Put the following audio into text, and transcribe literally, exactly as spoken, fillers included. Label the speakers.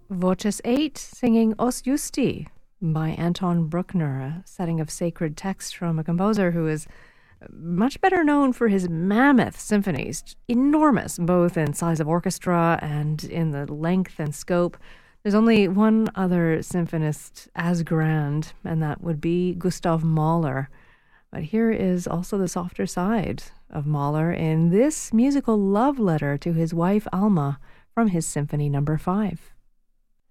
Speaker 1: Voces eight singing Os Justi by Anton Bruckner, a setting of sacred text from a composer who is much better known for his mammoth symphonies, enormous both in size of orchestra and in the length and scope. There's only one other symphonist as grand, and that would be Gustav Mahler. But here is also the softer side of Mahler in this musical love letter to his wife Alma from his Symphony Number Five.